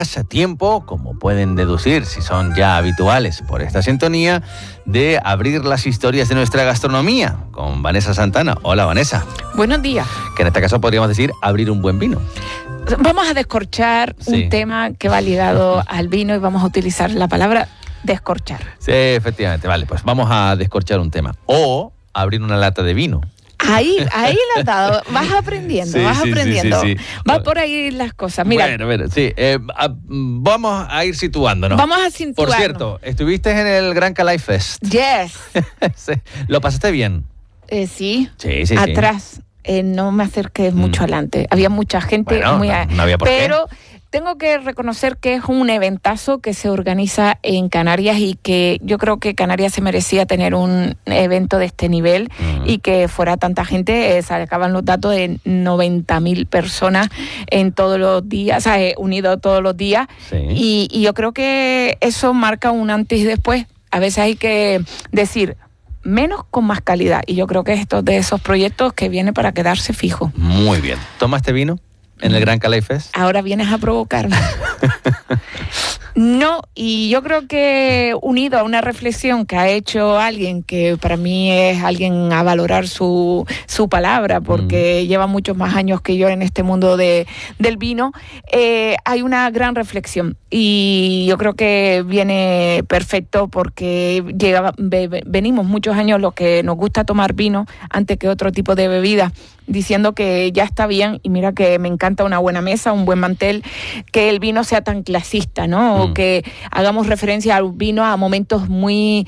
tiempo, como pueden deducir si son ya habituales por esta sintonía, de abrir las historias de nuestra gastronomía con Vanessa Santana. Hola, Vanessa. Buenos días. Que en este caso podríamos decir abrir un buen vino. Vamos a descorchar un tema que va ligado al vino y vamos a utilizar la palabra descorchar. Sí, efectivamente. Vale, pues vamos a descorchar un tema. O abrir una lata de vino. Ahí lo has dado. Vas aprendiendo, Sí. Va por ahí las cosas. Mira. Bueno, sí. Vamos a ir situándonos. Vamos a situarnos. Por cierto, estuviste en el Gran Calais Fest. Yes. Sí. ¿Lo pasaste bien? Sí. Sí. Atrás. No me acerqué mucho adelante. Había mucha gente. Bueno, no había por qué. Pero tengo que reconocer que es un eventazo que se organiza en Canarias y que yo creo que Canarias se merecía tener un evento de este nivel y que fuera tanta gente. Sacaban los datos de 90.000 personas en todos los días, unidos todos los días. Sí. Y yo creo que eso marca un antes y después. A veces hay que decir menos con más calidad. Y yo creo que esto de esos proyectos que viene para quedarse fijo. Muy bien. ¿Tomaste vino en el Gran Calais Fest? Ahora vienes a provocarme. No, y yo creo que unido a una reflexión que ha hecho alguien que para mí es alguien a valorar su palabra, porque lleva muchos más años que yo en este mundo del vino, hay una gran reflexión y yo creo que viene perfecto porque venimos muchos años los que nos gusta tomar vino antes que otro tipo de bebida, diciendo que ya está bien, y mira que me encanta una buena mesa, un buen mantel, que el vino sea tan clasista, ¿no? O que hagamos referencia al vino a momentos muy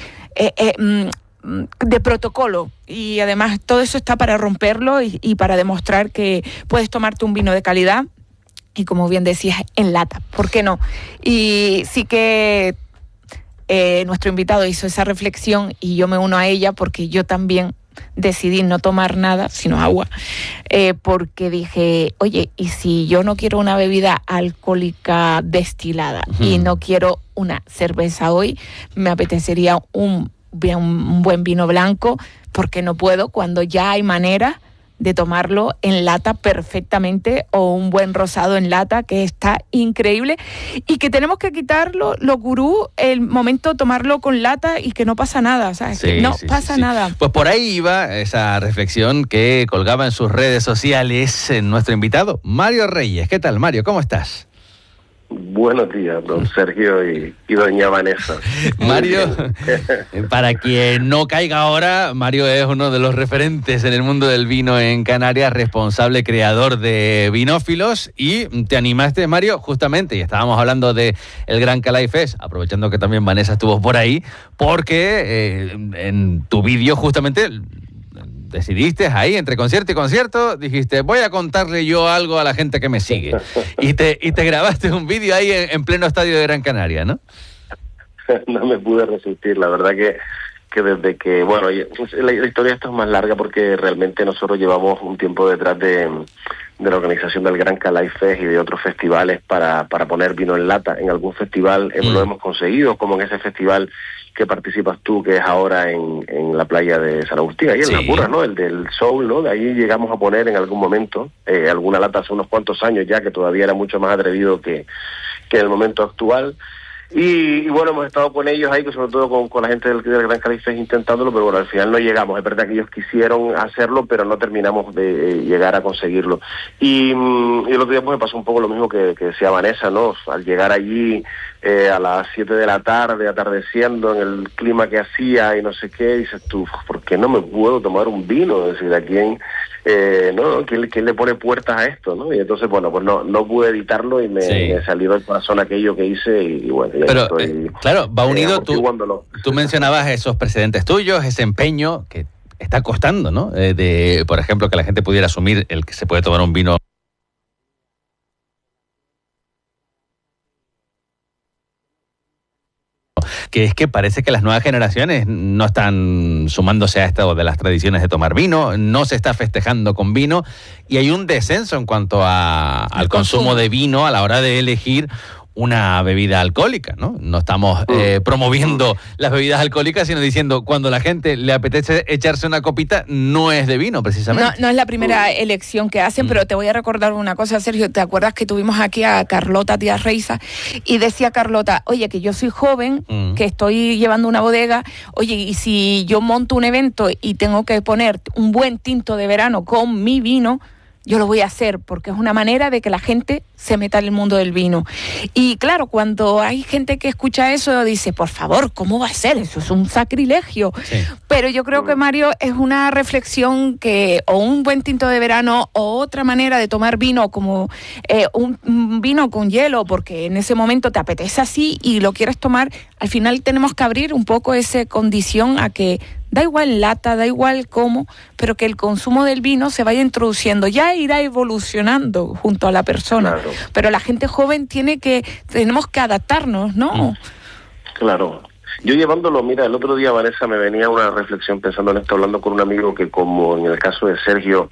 de protocolo, y además todo eso está para romperlo y para demostrar que puedes tomarte un vino de calidad y, como bien decías, en lata, ¿por qué no? Y sí que nuestro invitado hizo esa reflexión y yo me uno a ella porque yo también decidí no tomar nada, sino agua, porque dije, oye, ¿y si yo no quiero una bebida alcohólica destilada y no quiero una cerveza hoy? Me apetecería un buen vino blanco, porque no puedo cuando ya hay manera de tomarlo en lata perfectamente, o un buen rosado en lata que está increíble, y que tenemos que quitarlo, los gurús, el momento de tomarlo con lata y que no pasa nada, ¿sabes? Sí, que no pasa nada. Pues por ahí iba esa reflexión que colgaba en sus redes sociales nuestro invitado, Mario Reyes. ¿Qué tal, Mario? ¿Cómo estás? Buenos días, don Sergio y doña Vanessa. Mario, para quien no caiga ahora, Mario es uno de los referentes en el mundo del vino en Canarias, responsable creador de Vinófilos, y te animaste, Mario, justamente, y estábamos hablando de el Gran Calais Fest, aprovechando que también Vanessa estuvo por ahí, porque en tu vídeo justamente decidiste ahí, entre concierto y concierto, dijiste, voy a contarle yo algo a la gente que me sigue. Y te grabaste un vídeo ahí en pleno estadio de Gran Canaria, ¿no? No me pude resistir, la verdad que desde que, bueno, la historia esta es más larga porque realmente nosotros llevamos un tiempo detrás de la organización del Gran Calais Fest y de otros festivales para poner vino en lata. En algún festival lo hemos conseguido, como en ese festival que participas tú, que es ahora en la playa de San Agustín, ahí en La Burra, ¿no? El del Soul, ¿no? De ahí llegamos a poner en algún momento alguna lata hace unos cuantos años ya, que todavía era mucho más atrevido que en el momento actual. Y bueno, hemos estado con ellos ahí, sobre todo con la gente del Gran Calais Fest intentándolo, pero bueno, al final no llegamos. Es verdad que ellos quisieron hacerlo, pero no terminamos de llegar a conseguirlo. Y el otro día pues me pasó un poco lo mismo que decía Vanessa, ¿no? Al llegar allí a las 7 de la tarde, atardeciendo, en el clima que hacía y no sé qué, dices tú, ¿por qué no me puedo tomar un vino? Es decir, ¿a quién ¿quién le pone puertas a esto, ¿no? Y entonces, bueno, pues no pude evitarlo y me salió del corazón aquello que hice y bueno, ya pero, estoy... claro, va unido, tú mencionabas esos precedentes tuyos, ese empeño que está costando, ¿no? Por ejemplo, que la gente pudiera asumir el que se puede tomar un vino que es que parece que las nuevas generaciones no están sumándose a esto de las tradiciones de tomar vino, no se está festejando con vino y hay un descenso en cuanto al consumo de vino a la hora de elegir una bebida alcohólica, ¿no? No estamos promoviendo las bebidas alcohólicas, sino diciendo cuando la gente le apetece echarse una copita, no es de vino, precisamente. No es la primera elección que hacen, pero te voy a recordar una cosa, Sergio. ¿Te acuerdas que tuvimos aquí a Carlota Díaz Reiza? Y decía Carlota, oye, que yo soy joven, que estoy llevando una bodega, oye, y si yo monto un evento y tengo que poner un buen tinto de verano con mi vino, yo lo voy a hacer porque es una manera de que la gente se meta en el mundo del vino. Y claro, cuando hay gente que escucha eso, dice, por favor, ¿cómo va a ser? Eso es un sacrilegio. Sí. Pero yo creo que, Mario, es una reflexión que o un buen tinto de verano o otra manera de tomar vino como un vino con hielo, porque en ese momento te apetece así y lo quieres tomar, al final tenemos que abrir un poco esa condición a que da igual lata, da igual cómo, pero que el consumo del vino se vaya introduciendo, ya irá evolucionando junto a la persona. Claro. Pero la gente joven tenemos que adaptarnos, ¿no? Claro. Yo llevándolo, mira, el otro día, Vanessa, me venía una reflexión pensando en esto, hablando con un amigo que, como en el caso de Sergio,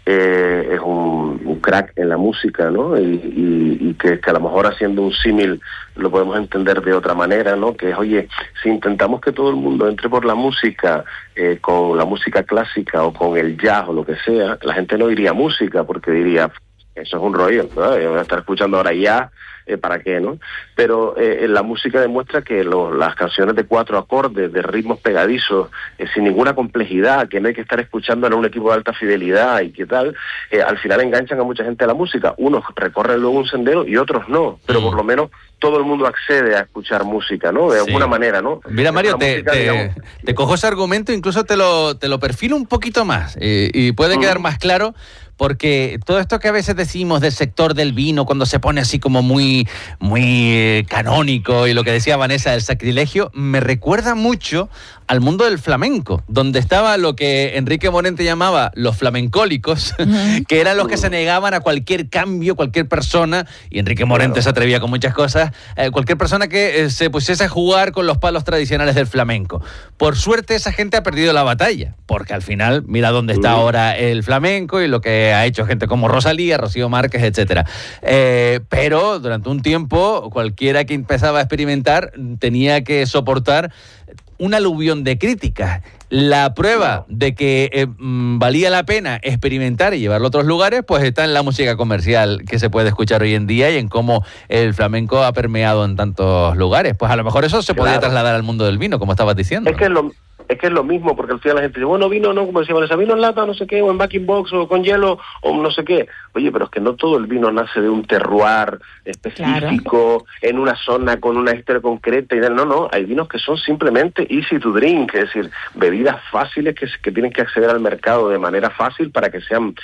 es un crack en la música, ¿no? Y que a lo mejor haciendo un símil lo podemos entender de otra manera, ¿no? Que es, oye, si intentamos que todo el mundo entre por la música, con la música clásica o con el jazz o lo que sea, la gente no diría música porque diría, eso es un rollo, ¿no? Yo voy a estar escuchando ahora jazz, ¿para qué, no? Pero la música demuestra que las canciones de 4 acordes, de ritmos pegadizos, sin ninguna complejidad, que no hay que estar escuchando en un equipo de alta fidelidad y qué tal, al final enganchan a mucha gente a la música. Unos recorren luego un sendero y otros no, pero por lo menos todo el mundo accede a escuchar música, ¿no? De alguna manera, ¿no? Mira, Mario, te cojo ese argumento, incluso te lo perfilo un poquito más y puede quedar más claro. Porque todo esto que a veces decimos del sector del vino, cuando se pone así como muy canónico, y lo que decía Vanessa del sacrilegio, me recuerda mucho al mundo del flamenco, donde estaba lo que Enrique Morente llamaba los flamencólicos, que eran los que se negaban a cualquier cambio, cualquier persona, y Enrique Morente se atrevía con muchas cosas, cualquier persona que se pusiese a jugar con los palos tradicionales del flamenco. Por suerte esa gente ha perdido la batalla, porque al final mira dónde está ahora el flamenco y lo que ha hecho gente como Rosalía, Rocío Márquez, etcétera. Pero durante un tiempo cualquiera que empezaba a experimentar tenía que soportar un aluvión de críticas. La prueba de que valía la pena experimentar y llevarlo a otros lugares, pues está en la música comercial que se puede escuchar hoy en día y en cómo el flamenco ha permeado en tantos lugares. Pues a lo mejor eso se podría trasladar al mundo del vino, como estabas diciendo. Es que es lo mismo, porque al final la gente dice, bueno, vino, no, como decía Vanessa, vino en lata, no sé qué, o en backing box, o con hielo, o no sé qué. Oye, pero es que no todo el vino nace de un terroir específico, en una zona con una historia concreta, y no, hay vinos que son simplemente easy to drink, es decir, bebidas fáciles que tienen que acceder al mercado de manera fácil para que sean,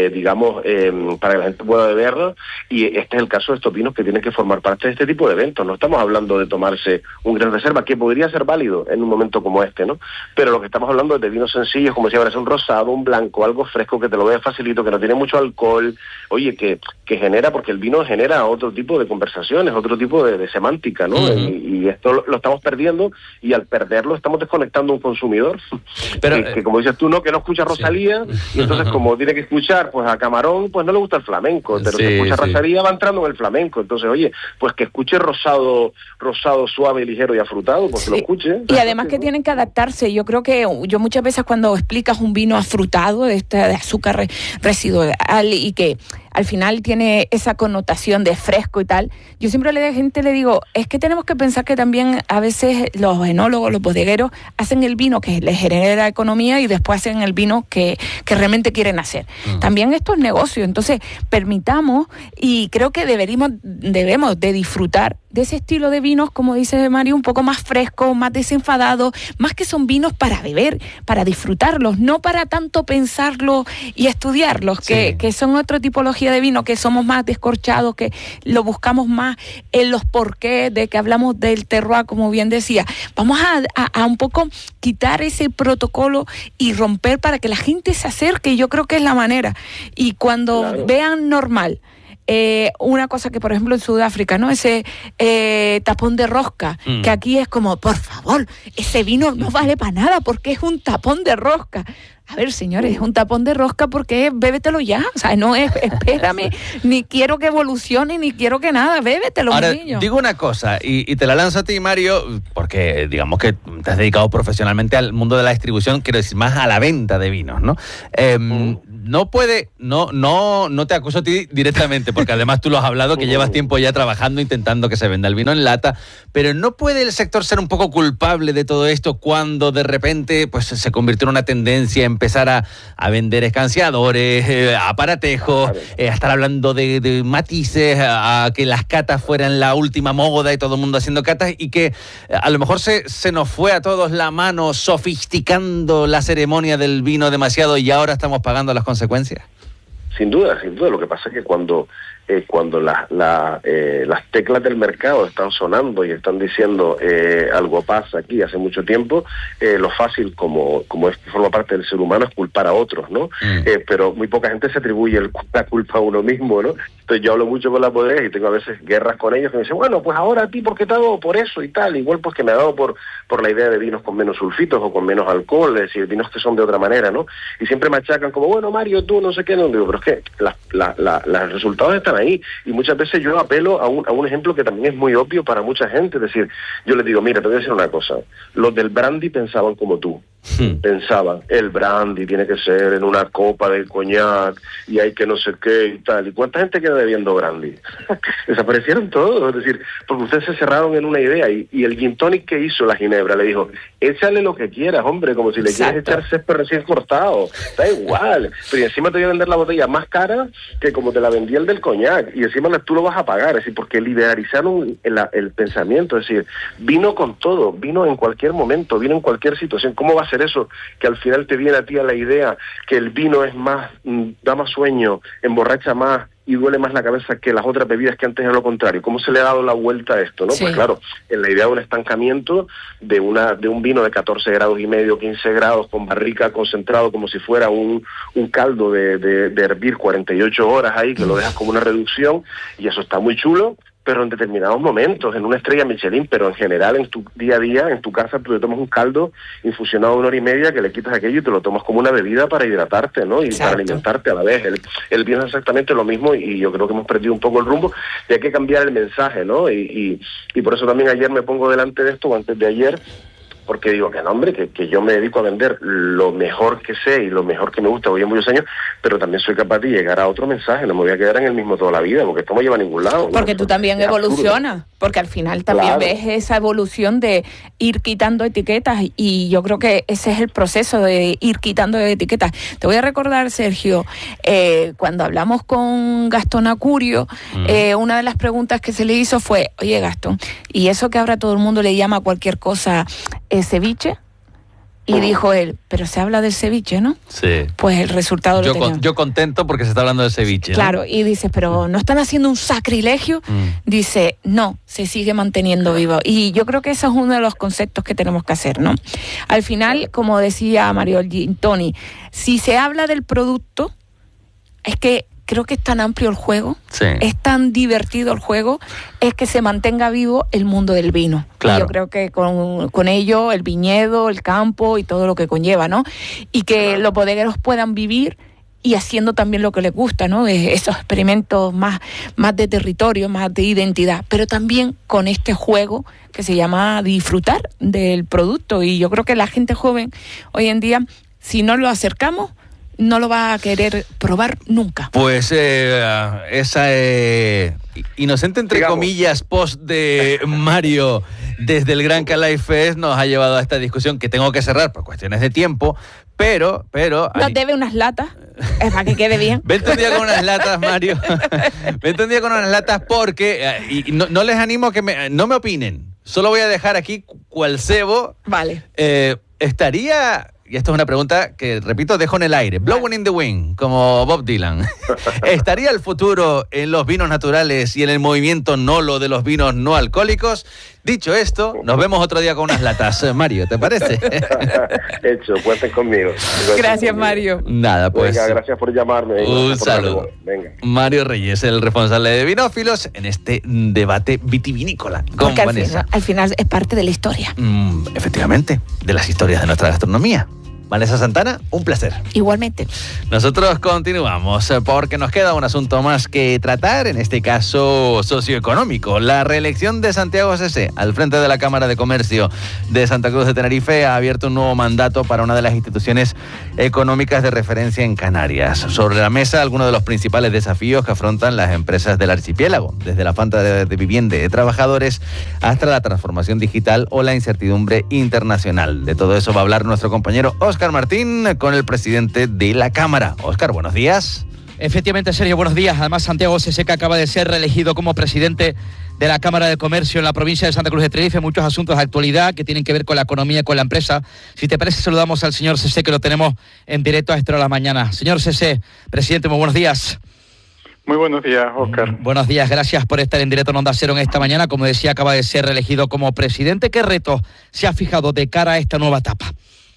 para que la gente pueda beberlo, y este es el caso de estos vinos que tienen que formar parte de este tipo de eventos. No estamos hablando de tomarse un gran reserva, que podría ser válido en un momento como este, ¿no? Pero lo que estamos hablando es de vinos sencillos, como si fuera un rosado, un blanco, algo fresco que te lo vea facilito, que no tiene mucho alcohol, oye, que genera, porque el vino genera otro tipo de conversaciones, otro tipo de semántica, ¿no? Y esto lo estamos perdiendo, y al perderlo estamos desconectando a un consumidor, pero, que como dices tú, que no escucha Rosalía, y entonces como tiene que escuchar pues a Camarón, pues no le gusta el flamenco, pero si escucha Rosalía va entrando en el flamenco, entonces oye, pues que escuche rosado suave, ligero y afrutado, pues que lo escuche. Y además que tienen que adaptarse. Yo creo que yo muchas veces cuando explicas un vino afrutado, de azúcar residual, y que al final tiene esa connotación de fresco y tal, yo siempre a la gente le digo, es que tenemos que pensar que también a veces los enólogos, los bodegueros, hacen el vino que les genera economía y después hacen el vino que realmente quieren hacer. También esto es negocio, entonces permitamos, y creo que debemos de disfrutar de ese estilo de vinos, como dice Mario, un poco más fresco, más desenfadado, más que son vinos para beber, para disfrutarlos, no para tanto pensarlos y estudiarlos, que son otra tipología de vino, que somos más descorchados, que lo buscamos más en los porqués, de que hablamos del terroir, como bien decía. Vamos a un poco quitar ese protocolo y romper para que la gente se acerque, yo creo que es la manera. Y cuando vean normal una cosa que, por ejemplo, en Sudáfrica, ¿no? Ese tapón de rosca, que aquí es como, por favor, ese vino no vale para nada porque es un tapón de rosca. A ver, señores, es un tapón de rosca porque bébetelo ya. O sea, no es, espérame, ni quiero que evolucione, ni quiero que nada, bébetelo, Ahora, niño. digo una cosa, y te la lanzo a ti, Mario, porque digamos que te has dedicado profesionalmente al mundo de la distribución, quiero decir, más a la venta de vinos, ¿no? No te acuso a ti directamente, porque además tú lo has hablado, que llevas tiempo ya trabajando, intentando que se venda el vino en lata, pero ¿no puede el sector ser un poco culpable de todo esto cuando de repente pues se convirtió en una tendencia empezar a vender escanciadores, aparatejos, a estar hablando de matices, a que las catas fueran la última moda y todo el mundo haciendo catas, y que a lo mejor se nos fue a todos la mano sofisticando la ceremonia del vino demasiado y ahora estamos pagando las consecuencias? Sin duda. Lo que pasa es que cuando las teclas del mercado están sonando y están diciendo algo pasa aquí hace mucho tiempo, lo fácil, como esto forma parte del ser humano, es culpar a otros, ¿no? Pero muy poca gente se atribuye la culpa a uno mismo, ¿no? Entonces yo hablo mucho con la bodegas y tengo a veces guerras con ellos que me dicen, bueno, pues ahora a ti, ¿por qué te ha dado por eso y tal? Igual pues que me ha dado por la idea de vinos con menos sulfitos o con menos alcohol, es decir, vinos que son de otra manera, ¿no? Y siempre machacan como, bueno, Mario, tú no sé qué, no digo, pero es que los resultados están ahí, y muchas veces yo apelo a un ejemplo que también es muy obvio para mucha gente, es decir, yo les digo, mira, te voy a decir una cosa, los del brandy pensaban como tú, pensaban, el brandy tiene que ser en una copa de coñac y hay que no sé qué y tal, y cuánta gente queda bebiendo brandy. Desaparecieron todos, es decir, porque ustedes se cerraron en una idea, y el gin tonic que hizo la ginebra le dijo, échale lo que quieras, hombre, como si le quieres echar césped recién cortado, da igual, pero y encima te voy a vender la botella más cara que como te la vendía el del coñac, y encima tú lo vas a pagar, es decir, porque liberalizaron el pensamiento, es decir, vino con todo, vino en cualquier momento, vino en cualquier situación. ¿Cómo va a ser eso que al final te viene a ti a la idea que el vino es más, da más sueño, emborracha más y duele más la cabeza que las otras bebidas que antes era lo contrario? ¿Cómo se le ha dado la vuelta a esto, no? Sí. Pues claro, en la idea de un estancamiento de un vino de 14 grados y medio, 15 grados, con barrica concentrado como si fuera un caldo de hervir 48 horas ahí, que lo dejas como una reducción, y eso está muy chulo, pero en determinados momentos, en una estrella Michelin, pero en general en tu día a día, en tu casa, tú te tomas un caldo infusionado de 1 hora y media, que le quitas aquello y te lo tomas como una bebida para hidratarte, ¿no? Y para alimentarte a la vez. El vino es exactamente lo mismo, y yo creo que hemos perdido un poco el rumbo, y hay que cambiar el mensaje, ¿no? Y por eso también ayer me pongo delante de esto, o antes de ayer, porque digo que no, hombre, que yo me dedico a vender lo mejor que sé y lo mejor que me gusta, voy en muchos años, pero también soy capaz de llegar a otro mensaje, no me voy a quedar en el mismo toda la vida, porque esto no lleva a ningún lado. Porque ¿no? tú también evolucionas, porque al final también ves esa evolución de ir quitando etiquetas, y yo creo que ese es el proceso de ir quitando etiquetas. Te voy a recordar, Sergio, cuando hablamos con Gastón Acurio, una de las preguntas que se le hizo fue, oye Gastón, ¿y eso que ahora todo el mundo le llama a cualquier cosa ceviche? Y dijo él, pero se habla del ceviche, ¿no? Sí. Pues el resultado lo tenemos. Yo contento porque se está hablando del ceviche, ¿no? Claro, y dice, pero ¿no están haciendo un sacrilegio? Dice, no, se sigue manteniendo vivo. Y yo creo que ese es uno de los conceptos que tenemos que hacer, ¿no? Al final, como decía Mario Tony, si se habla del producto, es que creo que es tan amplio el juego, es tan divertido el juego, es que se mantenga vivo el mundo del vino. Claro. Y yo creo que con ello el viñedo, el campo y todo lo que conlleva, ¿no? Y que los bodegueros puedan vivir y haciendo también lo que les gusta, ¿no? Esos experimentos más de territorio, más de identidad, pero también con este juego que se llama disfrutar del producto. Y yo creo que la gente joven hoy en día, si no lo acercamos, no lo va a querer probar nunca. Pues esa inocente, entre comillas, post de Mario desde el Gran Calais Fest nos ha llevado a esta discusión que tengo que cerrar por cuestiones de tiempo, pero... Nos debe unas latas, es para que quede bien. Vente un día con unas latas, Mario. Vente un día con unas latas porque... y no les animo a que no me opinen. Solo voy a dejar aquí cual cebo. Vale. Estaría... Y esto es una pregunta que, repito, dejo en el aire. Blowing in the wind, como Bob Dylan. ¿Estaría el futuro en los vinos naturales y en el movimiento nolo de los vinos no alcohólicos? Dicho esto, nos vemos otro día con unas latas. Mario, ¿te parece? Hecho, cuenten conmigo. Gracias, Mario. Nada, pues... Venga, gracias por llamarme. Un saludo. Venga. Mario Reyes, el responsable de Vinófilos, en este debate vitivinícola con Porque Vanessa. al final es parte de la historia. Efectivamente, de las historias de nuestra gastronomía. Vanessa Santana, un placer. Igualmente. Nosotros continuamos porque nos queda un asunto más que tratar, en este caso socioeconómico. La reelección de Santiago Sesé al frente de la Cámara de Comercio de Santa Cruz de Tenerife ha abierto un nuevo mandato para una de las instituciones económicas de referencia en Canarias. Sobre la mesa, algunos de los principales desafíos que afrontan las empresas del archipiélago, desde la falta de vivienda y de trabajadores hasta la transformación digital o la incertidumbre internacional. De todo eso va a hablar nuestro compañero Óscar Martín con el presidente de la Cámara. Óscar, buenos días. Efectivamente, Sergio, buenos días. Además, Santiago Sesé acaba de ser reelegido como presidente de la Cámara de Comercio en la provincia de Santa Cruz de Tenerife. Muchos asuntos de actualidad que tienen que ver con la economía y con la empresa. Si te parece, saludamos al señor Sesé, que lo tenemos en directo a esta hora de la mañana. Señor Sesé, presidente, muy buenos días. Muy buenos días, Óscar. Buenos días, gracias por estar en directo en Onda Cero en esta mañana. Como decía, acaba de ser reelegido como presidente. ¿Qué retos se ha fijado de cara a esta nueva etapa?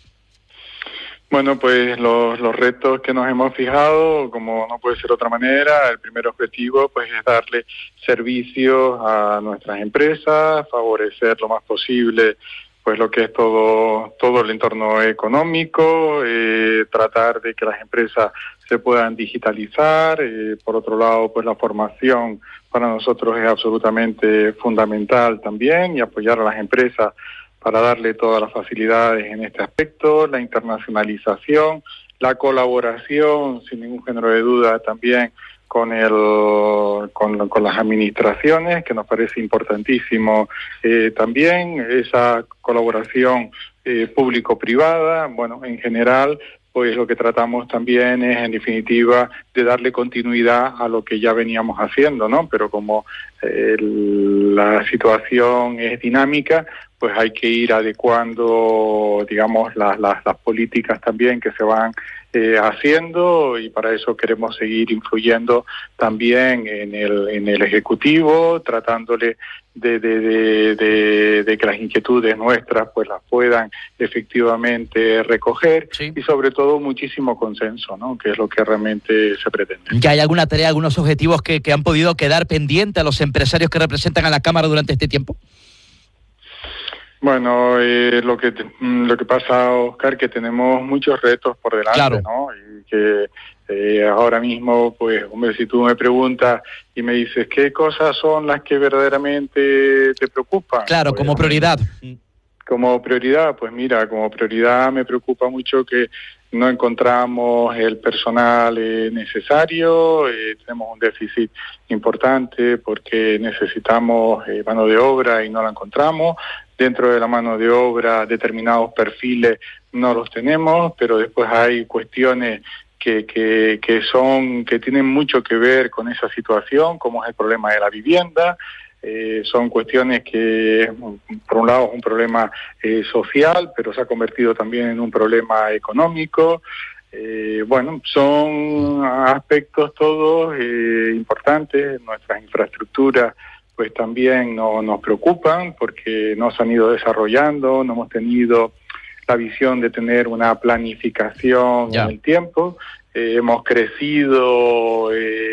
Bueno, pues los retos que nos hemos fijado, como no puede ser de otra manera, el primer objetivo pues es darle servicios a nuestras empresas, favorecer lo más posible pues lo que es todo el entorno económico, tratar de que las empresas se puedan digitalizar. Por otro lado, pues la formación para nosotros es absolutamente fundamental también, y apoyar a las empresas para darle todas las facilidades en este aspecto, la internacionalización, la colaboración, sin ningún género de duda, también con las administraciones, que nos parece importantísimo también, esa colaboración público-privada. Bueno, en general, pues lo que tratamos también es, en definitiva, de darle continuidad a lo que ya veníamos haciendo, ¿no? Pero como la situación es dinámica, pues hay que ir adecuando, digamos, las políticas también que se van haciendo, y para eso queremos seguir influyendo también en el Ejecutivo, tratándole de que las inquietudes nuestras pues las puedan efectivamente recoger, sí. Y sobre todo muchísimo consenso, ¿no? Que es lo que realmente se pretende. ¿Ya hay alguna tarea, algunos objetivos que han podido quedar pendientes a los empresarios que representan a la Cámara durante este tiempo? Bueno, lo que pasa, Óscar, que tenemos muchos retos por delante, claro, ¿no? Y que ahora mismo, pues, hombre, si tú me preguntas y me dices qué cosas son las que verdaderamente te preocupan. Claro, pues, como prioridad. Como prioridad, pues mira, como prioridad me preocupa mucho que no encontramos el personal necesario, tenemos un déficit importante porque necesitamos mano de obra y no la encontramos. Dentro de la mano de obra, determinados perfiles no los tenemos, pero después hay cuestiones que tienen mucho que ver con esa situación, como es el problema de la vivienda. Son cuestiones que, por un lado, es un problema social, pero se ha convertido también en un problema económico. Bueno, son aspectos todos importantes. Nuestras infraestructuras pues también nos preocupan porque no se han ido desarrollando, no hemos tenido la visión de tener una planificación en el tiempo. Hemos crecido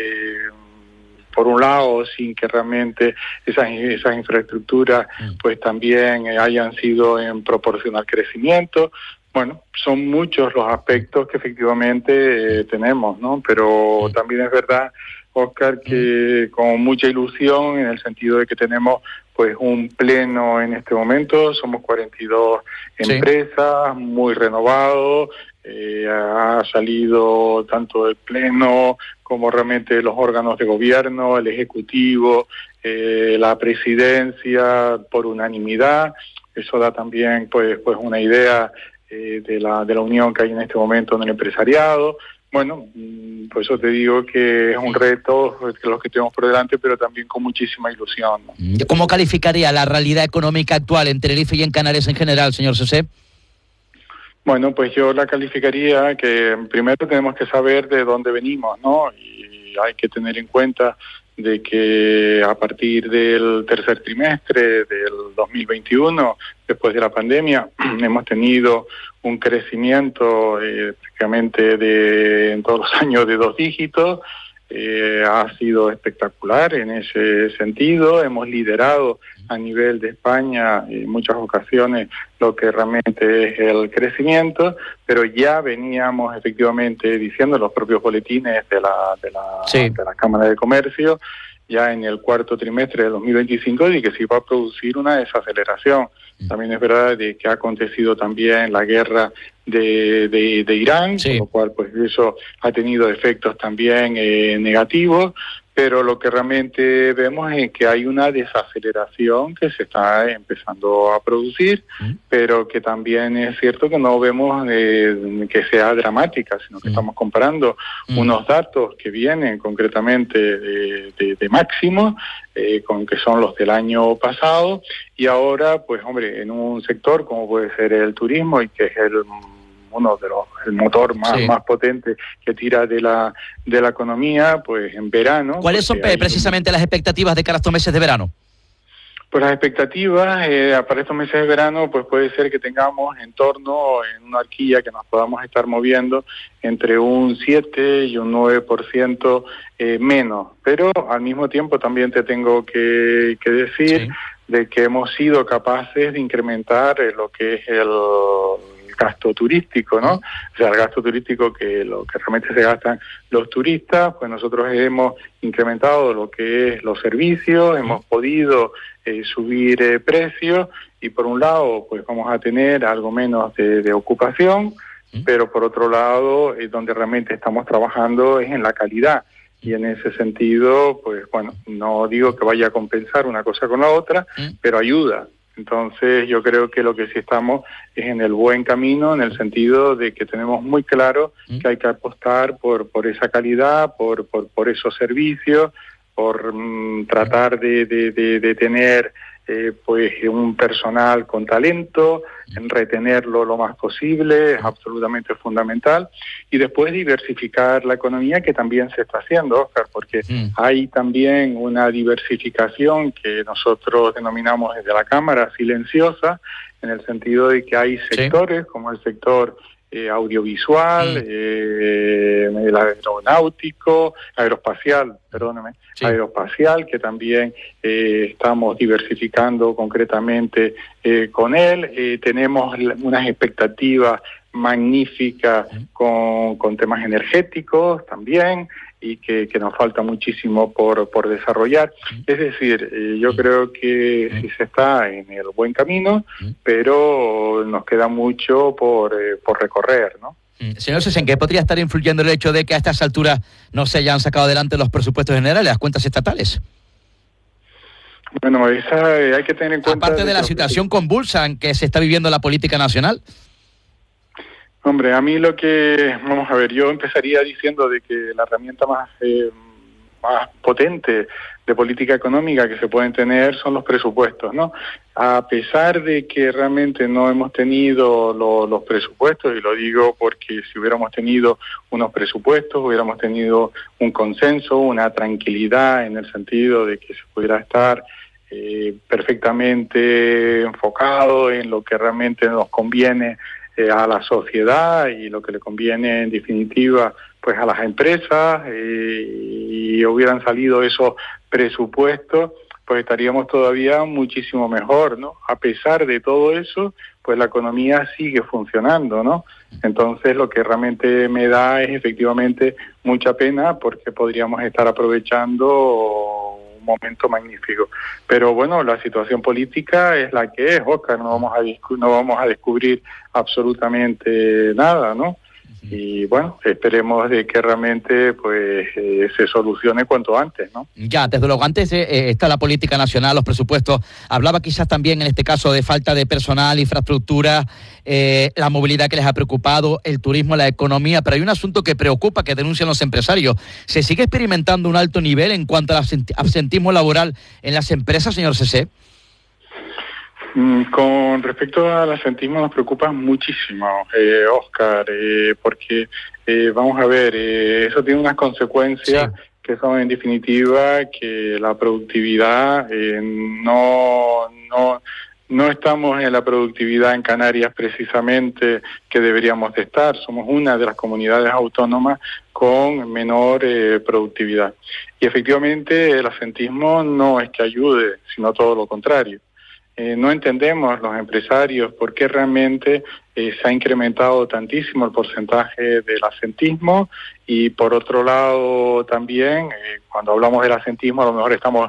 por un lado sin que realmente esas infraestructuras pues también hayan sido en proporción al crecimiento. Bueno, son muchos los aspectos que efectivamente tenemos, ¿no? Pero también es verdad, Óscar, que con mucha ilusión, en el sentido de que tenemos pues un pleno en este momento, somos 42 empresas, muy renovado, ha salido tanto el pleno como realmente los órganos de gobierno, el Ejecutivo, la Presidencia por unanimidad. Eso da también pues una idea de la unión que hay en este momento en el empresariado. Bueno, por eso te digo que es un reto los que tenemos por delante, pero también con muchísima ilusión, ¿no? ¿Cómo calificaría la realidad económica actual en Tenerife y en Canarias en general, señor Sesé? Bueno, pues yo la calificaría que primero tenemos que saber de dónde venimos, ¿no? Y hay que tener en cuenta de que a partir del tercer trimestre del 2021, después de la pandemia, hemos tenido un crecimiento prácticamente en todos los años de 2 dígitos. Ha sido espectacular en ese sentido. Hemos liderado a nivel de España en muchas ocasiones lo que realmente es el crecimiento, pero ya veníamos efectivamente diciendo los propios boletines de la Cámara de Comercio ya en el cuarto trimestre de 2025 de que se iba a producir una desaceleración. También es verdad de que ha acontecido también la guerra de Irán, con lo cual pues eso ha tenido efectos también negativos, pero lo que realmente vemos es que hay una desaceleración que se está empezando a producir, pero que también es cierto que no vemos que sea dramática, sino que estamos comparando unos datos que vienen concretamente de máximo, con que son los del año pasado, y ahora, pues hombre, en un sector como puede ser el turismo, y que es uno de el motor más potente que tira de la economía, pues en verano. ¿Cuáles son precisamente las expectativas de cara a estos meses de verano? Pues las expectativas para estos meses de verano, pues puede ser que tengamos en una horquilla que nos podamos estar moviendo entre un 7 y un 9% menos. Pero al mismo tiempo también te tengo que decir de que hemos sido capaces de incrementar lo que es el gasto turístico, ¿no? O sea, el gasto turístico que lo que realmente se gastan los turistas, pues nosotros hemos incrementado lo que es los servicios, hemos podido subir precios, y por un lado pues vamos a tener algo menos de ocupación, pero por otro lado donde realmente estamos trabajando es en la calidad, y en ese sentido pues bueno, no digo que vaya a compensar una cosa con la otra, pero ayuda. Entonces yo creo que lo que sí estamos es en el buen camino, en el sentido de que tenemos muy claro que hay que apostar por esa calidad, por esos servicios, por tratar de tener pues un personal con talento, en retenerlo lo más posible, es absolutamente fundamental, y después diversificar la economía, que también se está haciendo, Óscar, porque hay también una diversificación que nosotros denominamos desde la Cámara silenciosa, en el sentido de que hay sectores como el sector audiovisual, el aeroespacial, que también estamos diversificando concretamente con él. Tenemos unas expectativas magníficas con temas energéticos también, y que nos falta muchísimo por desarrollar. Es decir, yo creo que sí se está en el buen camino, pero nos queda mucho por recorrer, ¿no? Señor César, ¿en qué podría estar influyendo el hecho de que a estas alturas no se hayan sacado adelante los presupuestos generales, las cuentas estatales? Bueno, hay que tener en cuenta... Aparte de la situación convulsa en que se está viviendo la política nacional. Hombre, a mí vamos a ver, yo empezaría diciendo de que la herramienta más potente de política económica que se pueden tener son los presupuestos, ¿no? A pesar de que realmente no hemos tenido los presupuestos, y lo digo porque si hubiéramos tenido unos presupuestos, hubiéramos tenido un consenso, una tranquilidad en el sentido de que se pudiera estar perfectamente enfocado en lo que realmente nos conviene a la sociedad y lo que le conviene en definitiva pues a las empresas, y hubieran salido esos presupuestos, pues estaríamos todavía muchísimo mejor, ¿no? A pesar de todo eso, pues la economía sigue funcionando, ¿no? Entonces lo que realmente me da es efectivamente mucha pena, porque podríamos estar aprovechando un momento magnífico. Pero bueno, la situación política es la que es, Óscar, no vamos a descubrir absolutamente nada, ¿no? Y bueno, esperemos de que realmente pues se solucione cuanto antes, ¿no? Ya, desde luego, antes está la política nacional, los presupuestos. Hablaba quizás también en este caso de falta de personal, infraestructura, la movilidad que les ha preocupado, el turismo, la economía, pero hay un asunto que preocupa, que denuncian los empresarios. ¿Se sigue experimentando un alto nivel en cuanto al absentismo laboral en las empresas, señor Cesé? Con respecto al absentismo nos preocupa muchísimo, Óscar, porque vamos a ver, eso tiene unas consecuencias que son en definitiva que la productividad no estamos en la productividad en Canarias precisamente que deberíamos de estar. Somos una de las comunidades autónomas con menor productividad. Y efectivamente el asentismo no es que ayude, sino todo lo contrario. No entendemos los empresarios por qué realmente se ha incrementado tantísimo el porcentaje del asentismo, y por otro lado también, cuando hablamos del asentismo a lo mejor estamos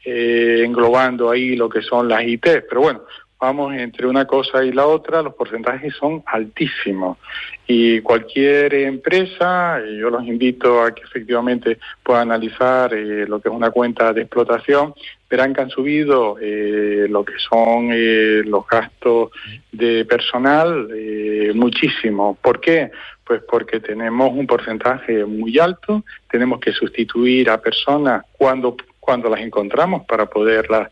englobando ahí lo que son las IT, pero bueno, vamos entre una cosa y la otra, los porcentajes son altísimos, y cualquier empresa, yo los invito a que efectivamente puedan analizar lo que es una cuenta de explotación, verán que han subido lo que son los gastos de personal muchísimo. ¿Por qué? Pues porque tenemos un porcentaje muy alto, tenemos que sustituir a personas cuando las encontramos para poderlas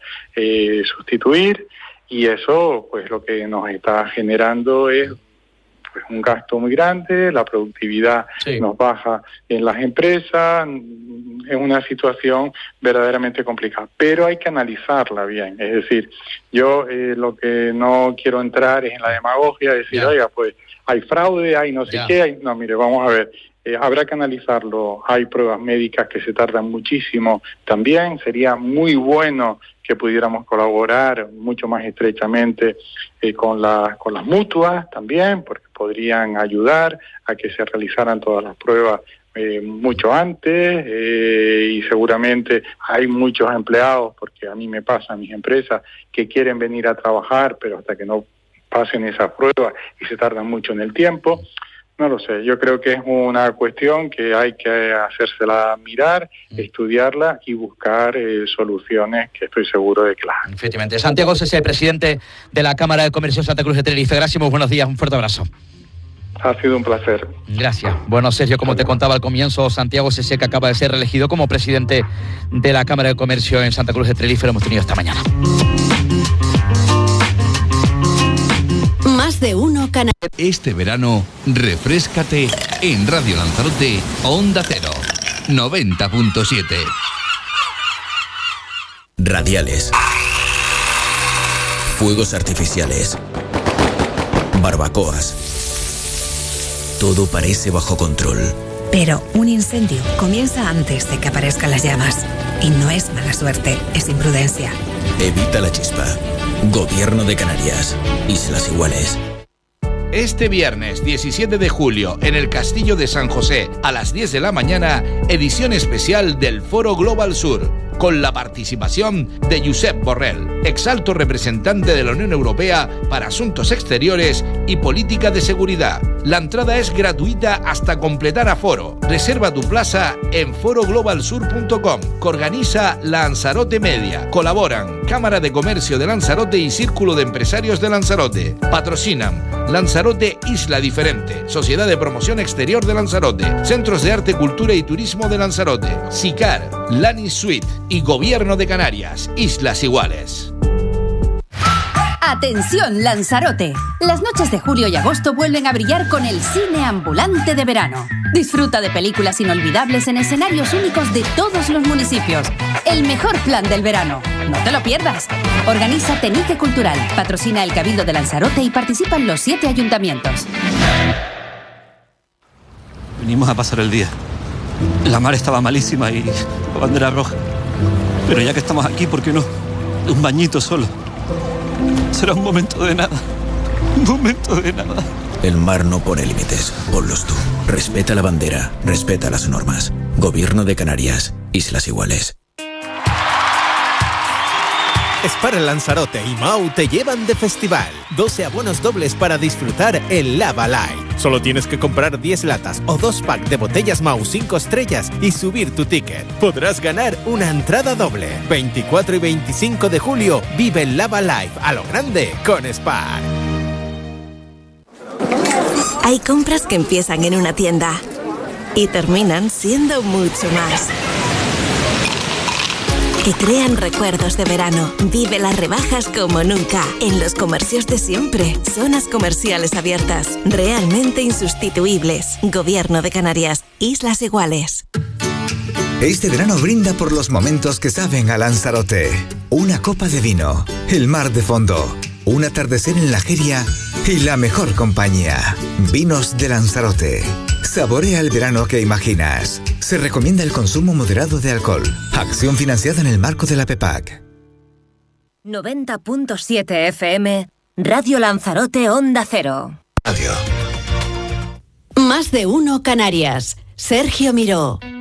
sustituir, y eso pues lo que nos está generando es pues un gasto muy grande, la productividad nos baja en las empresas, es una situación verdaderamente complicada, pero hay que analizarla bien. Es decir, yo lo que no quiero entrar es en la demagogia, decir, oiga, pues hay fraude, hay no sé qué, no, mire, vamos a ver. Habrá que analizarlo. Hay pruebas médicas que se tardan muchísimo también. Sería muy bueno que pudiéramos colaborar mucho más estrechamente con las mutuas también, porque podrían ayudar a que se realizaran todas las pruebas mucho antes, y seguramente hay muchos empleados, porque a mí me pasa en mis empresas, que quieren venir a trabajar, pero hasta que no pasen esas pruebas y se tardan mucho en el tiempo. No lo sé, yo creo que es una cuestión que hay que hacérsela mirar, estudiarla y buscar soluciones que estoy seguro de que las hay. Efectivamente. Santiago Sese, presidente de la Cámara de Comercio Santa Cruz de Tenerife. Gracias, muy buenos días, un fuerte abrazo. Ha sido un placer. Gracias. Bueno, Sergio, como te contaba al comienzo, Santiago Sese, que acaba de ser reelegido como presidente de la Cámara de Comercio en Santa Cruz de Tenerife, lo hemos tenido esta mañana. Más de uno Canarias. Este verano, refréscate en Radio Lanzarote, Onda Cero, 90.7. Radiales. Fuegos artificiales. Barbacoas. Todo parece bajo control. Pero un incendio comienza antes de que aparezcan las llamas. Y no es mala suerte, es imprudencia. Evita la chispa. Gobierno de Canarias. Islas Iguales. Este viernes 17 de julio, en el Castillo de San José, a las 10 de la mañana, edición especial del Foro Global Sur, con la participación de Josep Borrell, exalto representante de la Unión Europea para Asuntos Exteriores y Política de Seguridad. La entrada es gratuita hasta completar aforo. Reserva tu plaza en foroglobalsur.com, que organiza Lanzarote Media. Colaboran Cámara de Comercio de Lanzarote y Círculo de Empresarios de Lanzarote. Patrocinan Lanzarote Isla Diferente, Sociedad de Promoción Exterior de Lanzarote, Centros de Arte, Cultura y Turismo de Lanzarote, SICAR, Lani Suite y Gobierno de Canarias, Islas Iguales. Atención Lanzarote, las noches de julio y agosto vuelven a brillar con el cine ambulante de verano. Disfruta de películas inolvidables en escenarios únicos de todos los municipios. El mejor plan del verano. No te lo pierdas. Organiza Tenique Cultural, patrocina el Cabildo de Lanzarote y participan los 7 ayuntamientos. Venimos a pasar el día. La mar estaba malísima y la bandera roja. Pero ya que estamos aquí, ¿por qué no? Un bañito solo. Será un momento de nada. Un momento de nada. El mar no pone límites. Ponlos tú. Respeta la bandera. Respeta las normas. Gobierno de Canarias. Islas Iguales. Spar Lanzarote y Mau te llevan de festival. 12 abonos dobles para disfrutar el Lava Light. Solo tienes que comprar 10 latas o 2 packs de botellas Mau 5 estrellas y subir tu ticket. Podrás ganar una entrada doble. 24 y 25 de julio vive el Lava Life a lo grande con Spar. Hay compras que empiezan en una tienda y terminan siendo mucho más. Que crean recuerdos de verano. Vive las rebajas como nunca. En los comercios de siempre. Zonas comerciales abiertas. Realmente insustituibles. Gobierno de Canarias. Islas Iguales. Este verano brinda por los momentos que saben a Lanzarote. Una copa de vino, el mar de fondo, un atardecer en la Jeria y la mejor compañía. Vinos de Lanzarote. Saborea el verano que imaginas. Se recomienda el consumo moderado de alcohol. Acción financiada en el marco de la PEPAC. 90.7 FM, Radio Lanzarote Onda Cero. Radio. Más de uno Canarias. Sergio Miró.